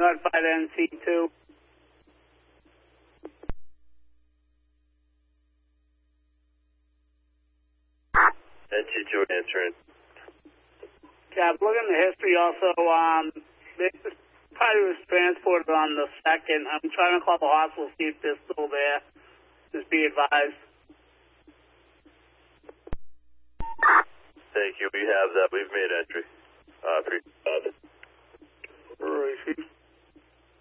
notified NC2. NC2 answering. Yeah, look in the history also. This party was transported on the 2nd. I'm trying to call the hospital, see if they're still there. Just be advised. Thank you. We have that. We've made entry. 3-5. Where is he?